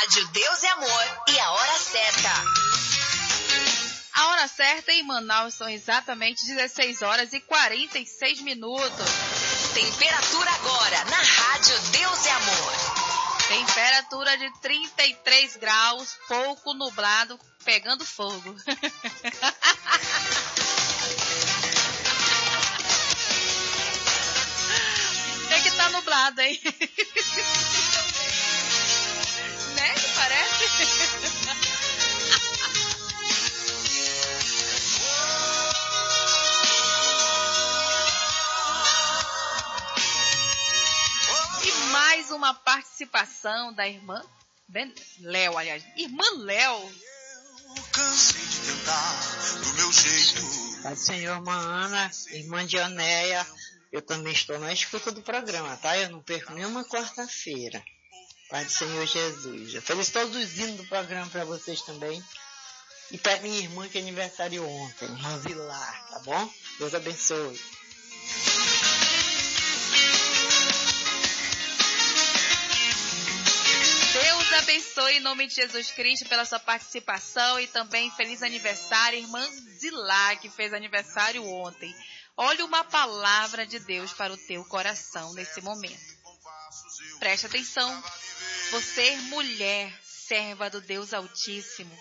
Rádio Deus é Amor e a hora certa. A hora certa em Manaus são exatamente 16 horas e 46 minutos. Temperatura agora na Rádio Deus é Amor. Temperatura de 33 graus, pouco nublado, pegando fogo. Tem que estar nublado, hein? Né? Parece? E mais uma participação da irmã Léo, aliás. Irmã Léo. Eu cansei de tentar do meu jeito. Pai do Senhor, irmã Ana, irmã Dionéia, eu também estou na escuta do programa, tá? Eu não perco nenhuma quarta-feira. Pai do Senhor Jesus. Eu felicito todos os hinos do programa para vocês também. E para minha irmã que é aniversário ontem, irmã Vilar, tá bom? Deus abençoe. Deus abençoe em nome de Jesus Cristo pela sua participação e também feliz aniversário, irmã Zilá, que fez aniversário ontem. Olha uma palavra de Deus para o teu coração nesse momento. Preste atenção. Você, mulher, serva do Deus Altíssimo.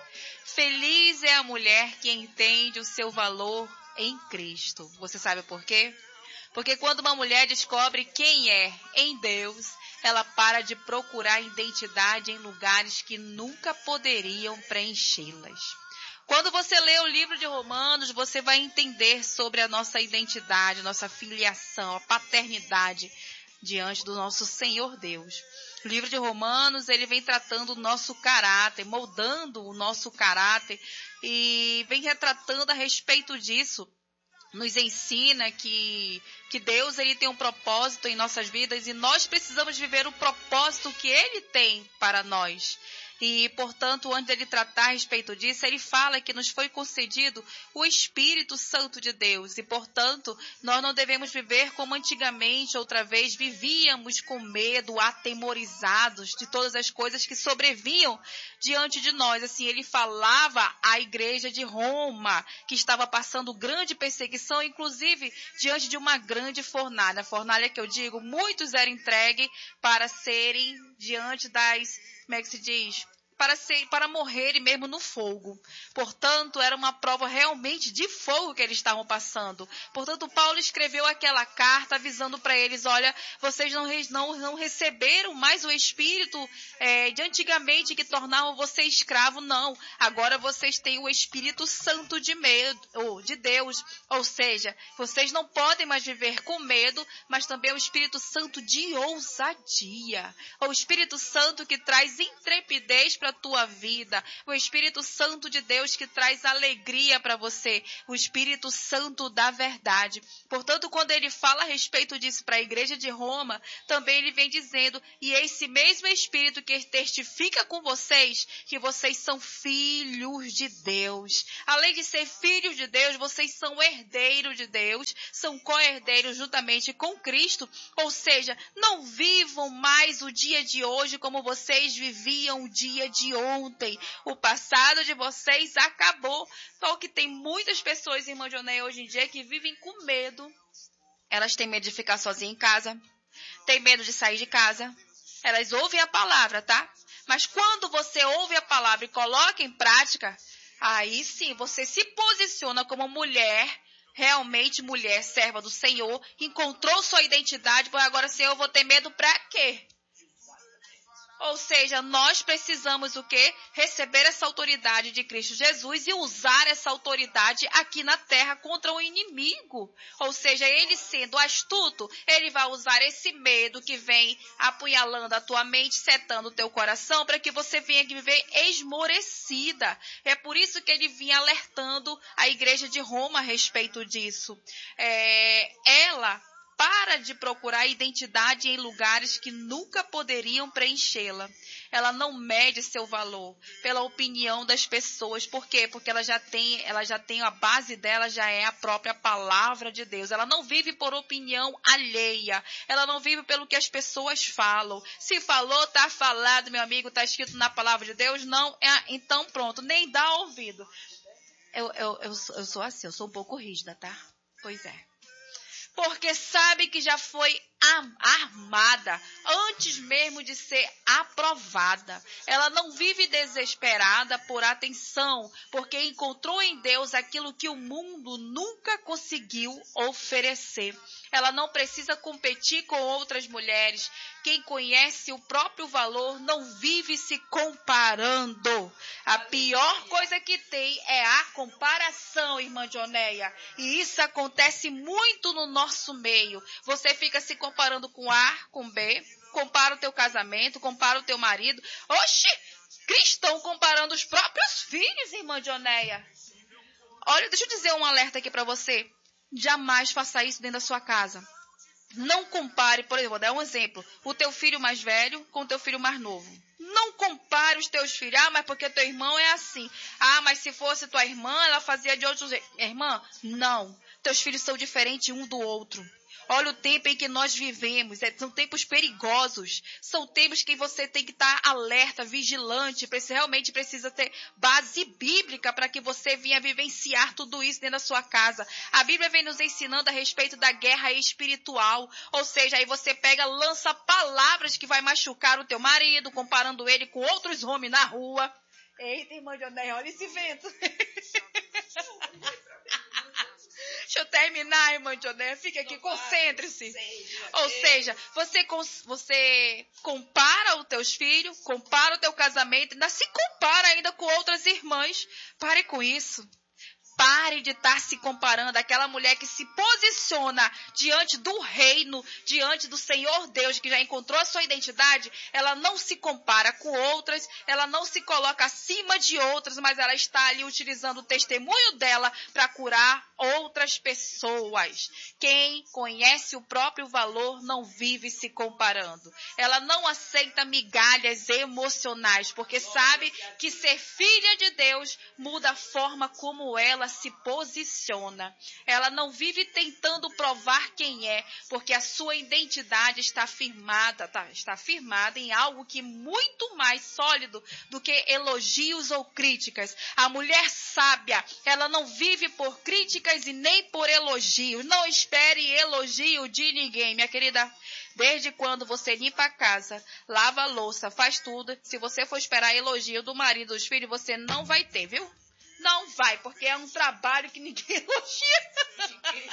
Feliz é a mulher que entende o seu valor em Cristo. Você sabe por quê? Porque quando uma mulher descobre quem é em Deus, ela para de procurar identidade em lugares que nunca poderiam preenchê-las. Quando você lê o livro de Romanos, você vai entender sobre a nossa identidade, nossa filiação, a paternidade diante do nosso Senhor Deus. O livro de Romanos, ele vem tratando o nosso caráter, moldando o nosso caráter e vem retratando a respeito disso. Nos ensina que Deus ele tem um propósito em nossas vidas e nós precisamos viver o propósito que Ele tem para nós. E, portanto, antes de ele tratar a respeito disso, ele fala que nos foi concedido o Espírito Santo de Deus. E, portanto, nós não devemos viver como antigamente, outra vez, vivíamos com medo, atemorizados de todas as coisas que sobrevinham diante de nós. Assim, ele falava à igreja de Roma, que estava passando grande perseguição, inclusive diante de uma grande fornalha. A fornalha que eu digo, muitos eram entregues para serem diante das... Como é que se diz? Para morrerem mesmo no fogo. Portanto, era uma prova realmente de fogo que eles estavam passando. Portanto, Paulo escreveu aquela carta avisando para eles, olha, vocês não receberam mais o Espírito de antigamente que tornavam você escravo, não. Agora vocês têm o Espírito Santo de Deus. Ou seja, vocês não podem mais viver com medo, mas também o Espírito Santo de ousadia. O Espírito Santo que traz intrepidez para a tua vida, o Espírito Santo de Deus que traz alegria para você, o Espírito Santo da verdade. Portanto, quando ele fala a respeito disso para a igreja de Roma, também ele vem dizendo, e esse mesmo Espírito que testifica com vocês, que vocês são filhos de Deus. Além de ser filhos de Deus, vocês são herdeiros de Deus, são co-herdeiros juntamente com Cristo, ou seja, não vivam mais o dia de hoje como vocês viviam o dia de ontem. O passado de vocês acabou. Só que tem muitas pessoas, irmã Joné, hoje em dia que vivem com medo. Elas têm medo de ficar sozinhas em casa. Têm medo de sair de casa. Elas ouvem a palavra, tá? Mas quando você ouve a palavra e coloca em prática, aí sim, você se posiciona como mulher, realmente mulher, serva do Senhor, encontrou sua identidade, pois agora, Senhor, eu vou ter medo pra quê? Ou seja, nós precisamos o quê? Receber essa autoridade de Cristo Jesus e usar essa autoridade aqui na terra contra o inimigo. Ou seja, ele sendo astuto, ele vai usar esse medo que vem apunhalando a tua mente, setando o teu coração, para que você venha viver esmorecida. É por isso que ele vinha alertando a igreja de Roma a respeito disso. Ela para de procurar identidade em lugares que nunca poderiam preenchê-la. Ela não mede seu valor pela opinião das pessoas. Por quê? Porque ela já tem a base dela, já é a própria palavra de Deus. Ela não vive por opinião alheia. Ela não vive pelo que as pessoas falam. Se falou, tá falado, meu amigo, tá escrito na palavra de Deus, não, então pronto, nem dá ouvido. Eu sou assim, eu sou um pouco rígida, tá? Pois é. Porque sabe que já foi armada antes mesmo de ser aprovada. Ela não vive desesperada por atenção, porque encontrou em Deus aquilo que o mundo nunca conseguiu oferecer. Ela não precisa competir com outras mulheres. Quem conhece o próprio valor não vive se comparando. A pior coisa que tem é a comparação, irmã Dioneia. E isso acontece muito no nosso meio. Você fica se comparando com A, com B, compara o teu casamento, compara o teu marido. Oxi, cristão comparando os próprios filhos, irmã Dioneia. Olha, deixa eu dizer um alerta aqui para você. Jamais faça isso dentro da sua casa. Não compare, por exemplo, vou dar um exemplo, o teu filho mais velho com o teu filho mais novo. Não compare os teus filhos. Ah, mas porque teu irmão é assim. Ah, mas se fosse tua irmã, ela fazia de outro jeito. Irmã, não. Teus filhos são diferentes um do outro. Olha o tempo em que nós vivemos. São tempos perigosos. São tempos que você tem que estar alerta, vigilante. Realmente precisa ter base bíblica para que você venha vivenciar tudo isso dentro da sua casa. A Bíblia vem nos ensinando a respeito da guerra espiritual. Ou seja, aí você lança palavras que vai machucar o teu marido, comparando ele com outros homens na rua. Eita, irmã Dioneia, olha esse vento. Deixa eu terminar, irmã Dioneia. Fica aqui, concentre-se. Ou seja, você compara os teus filhos, compara o teu casamento, ainda se compara ainda com outras irmãs. Pare com isso. Pare de estar se comparando. Aquela mulher que se posiciona diante do reino, diante do Senhor Deus, que já encontrou a sua identidade, ela não se compara com outras, ela não se coloca acima de outras, mas ela está ali utilizando o testemunho dela para curar outras pessoas. Quem conhece o próprio valor não vive se comparando. Ela não aceita migalhas emocionais, porque sabe que ser filha de Deus muda a forma como ela se posiciona. Ela não vive tentando provar quem é, porque a sua identidade está firmada em algo que é muito mais sólido do que elogios ou críticas. A mulher sábia, ela não vive por críticas e nem por elogios. Não espere elogio de ninguém, minha querida. Desde quando você limpa a casa, lava a louça, faz tudo, se você for esperar elogio do marido, dos filhos, você não vai ter, viu? Não vai, porque é um trabalho que ninguém elogia.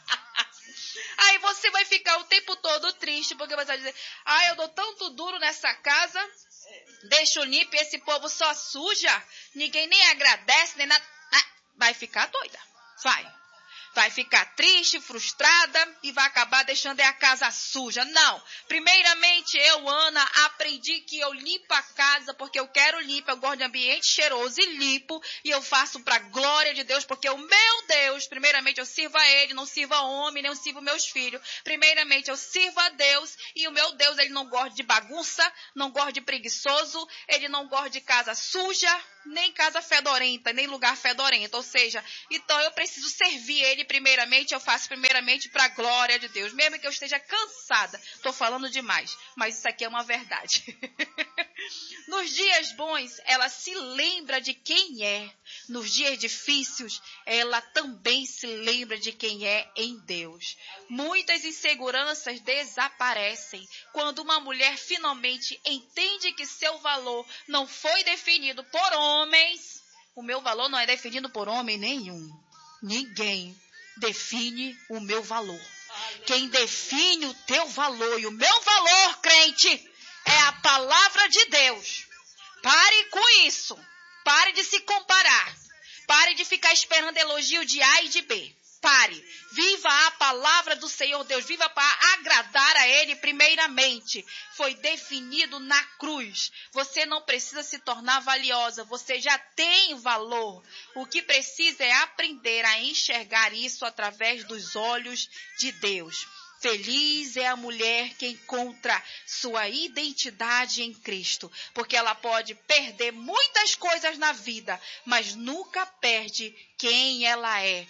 Aí você vai ficar o tempo todo triste, porque você vai dizer, eu dou tanto duro nessa casa, deixo limpo e esse povo só suja, ninguém nem agradece, nem nada. Vai ficar doida, vai ficar triste, frustrada e vai acabar deixando a casa suja. Não. Primeiramente, eu, Ana, aprendi que eu limpo a casa porque eu quero limpo. Eu gosto de ambiente cheiroso e limpo. E eu faço para a glória de Deus, porque o meu Deus, primeiramente, eu sirvo a Ele, não sirvo a homem, nem sirvo meus filhos. Primeiramente, eu sirvo a Deus e o meu Deus, Ele não gosta de bagunça, não gosta de preguiçoso, Ele não gosta de casa suja, nem casa fedorenta, nem lugar fedorento. Ou seja, então eu preciso servir Ele primeiramente, eu faço primeiramente para a glória de Deus. Mesmo que eu esteja cansada, estou falando demais, mas isso aqui é uma verdade. Nos dias bons, ela se lembra de quem é. Nos dias difíceis, ela também se lembra de quem é em Deus. Muitas inseguranças desaparecem quando uma mulher finalmente entende que seu valor não foi definido por homens. O meu valor não é definido por homem nenhum. Ninguém define o meu valor. Quem define o teu valor e o meu valor, crente, é a palavra de Deus. Pare com isso. Pare de se comparar. Pare de ficar esperando elogio de A e de B. Pare. Viva a palavra do Senhor Deus. Viva para agradar a Ele primeiramente. Foi definido na cruz. Você não precisa se tornar valiosa. Você já tem valor. O que precisa é aprender a enxergar isso através dos olhos de Deus. Feliz é a mulher que encontra sua identidade em Cristo, porque ela pode perder muitas coisas na vida, mas nunca perde quem ela é.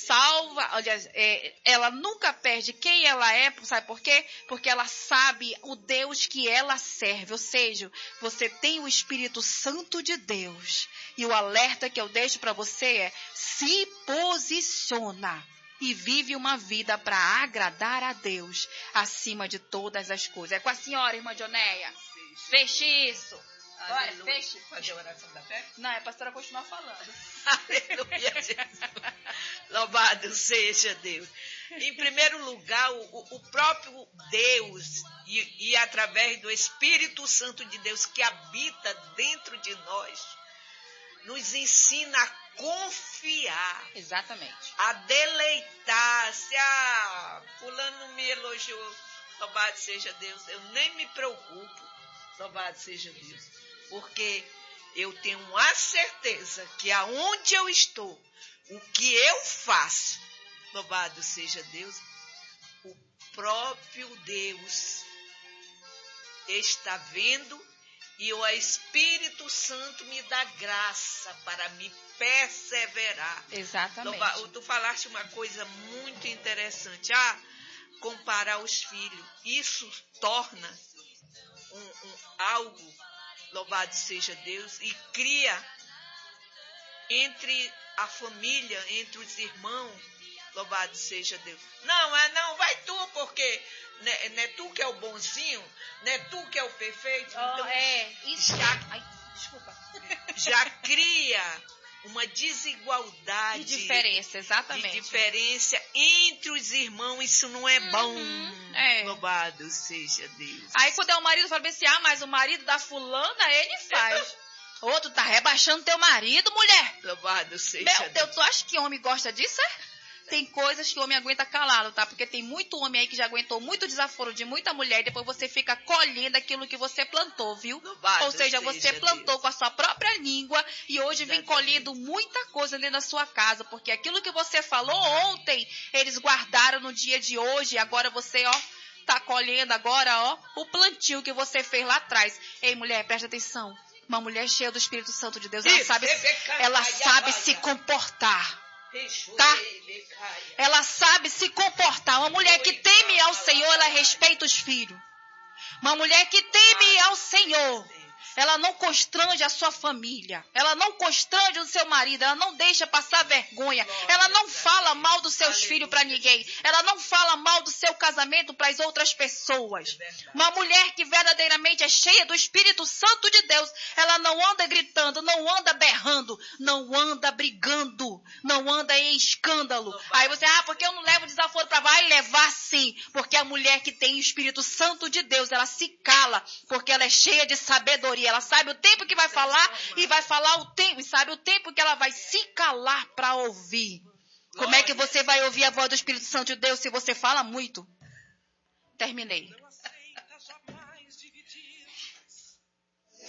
Ela nunca perde quem ela é, sabe por quê? Porque ela sabe o Deus que ela serve, ou seja, você tem o Espírito Santo de Deus. E o alerta que eu deixo para você é: se posiciona e vive uma vida para agradar a Deus acima de todas as coisas. É com a senhora, irmã Dionéia. Feche isso. Agora, feche. Fazer a oração da fé? Não, é para a senhora continuar falando. Aleluia, Jesus. Louvado seja Deus. Em primeiro lugar, o próprio Deus e através do Espírito Santo de Deus que habita dentro de nós, nos ensina a confiar. Exatamente. A deleitar-se. Fulano me elogiou. Louvado seja Deus. Eu nem me preocupo. Louvado seja Deus. Porque eu tenho a certeza que aonde eu estou, o que eu faço, louvado seja Deus, o próprio Deus está vendo e o Espírito Santo me dá graça para me perseverar. Exatamente. Tu falaste uma coisa muito interessante. Comparar os filhos. Isso torna algo, louvado seja Deus, e cria entre a família, entre os irmãos, louvado seja Deus. Não, vai tu, porque não é tu que é o bonzinho, não é tu que é o perfeito. Então, isso. Desculpa. Já cria uma desigualdade. De diferença, exatamente. De diferença entre os irmãos, isso não é bom. Louvado seja Deus. Aí quando é o marido, fala assim, mas o marido da fulana, ele faz. Outro tá rebaixando teu marido, mulher. Louvado seja Meu Deus, tu acha que homem gosta disso, Tem coisas que o homem aguenta calado, tá? Porque tem muito homem aí que já aguentou muito desaforo de muita mulher e depois você fica colhendo aquilo que você plantou, viu? Ou seja, você plantou com a sua própria língua e hoje vem colhendo muita coisa dentro da sua casa, porque aquilo que você falou ontem, eles guardaram no dia de hoje e agora você, tá colhendo agora, o plantio que você fez lá atrás. Ei, mulher, presta atenção. Uma mulher cheia do Espírito Santo de Deus, ela sabe se comportar. Tá? Ela sabe se comportar. Uma mulher que teme ao Senhor, ela respeita os filhos. Uma mulher que teme ao Senhor, ela não constrange a sua família. Ela não constrange o seu marido. Ela não deixa passar vergonha. Ela não fala mal dos seus filhos para ninguém. Ela não fala mal do seu casamento para as outras pessoas. Uma mulher que verdadeiramente é cheia do Espírito Santo de Deus, ela não anda gritando, não anda berrando, não anda brigando, não anda em escândalo. Aí você, porque eu não levo desaforo para vai levar sim. Porque a mulher que tem o Espírito Santo de Deus, ela se cala, porque ela é cheia de sabedoria. Ela sabe o tempo que vai falar e vai falar o tempo, e sabe o tempo que ela vai se calar para ouvir. Como é que você vai ouvir a voz do Espírito Santo de Deus se você fala muito? Terminei.